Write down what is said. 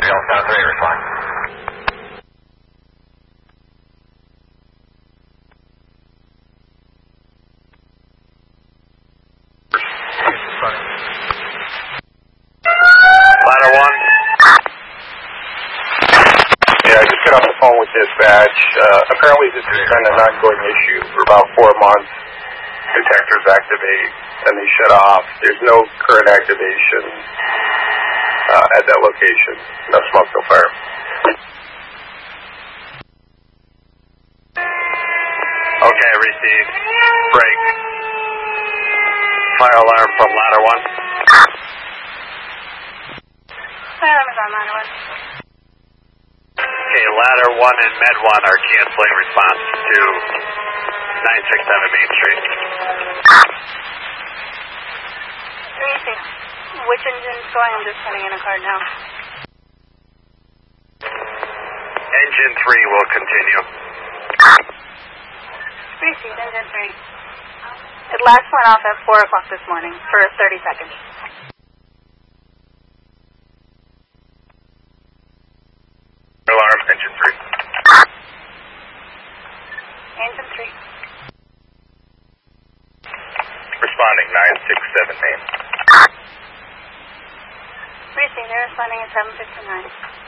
3, respond. Ladder 1. Yeah, I just got off the phone with dispatch. Apparently this has been an ongoing issue for about 4 months. Detectors activate, and they shut off. There's no current activation at that location. No smoke, no fire. Okay, received. Break. Fire alarm from ladder 1. Fire alarm is on ladder 1. Okay, ladder 1 and med 1 are canceling response to 967 Main Street. 3, which engine's going? I'm just putting in a card now. Engine 3 will continue. 3, engine 3. It last went off at 4 o'clock this morning for 30 seconds. Alarm, engine 3. Engine 3. Responding 967 Main. 3, they're responding at 7:59.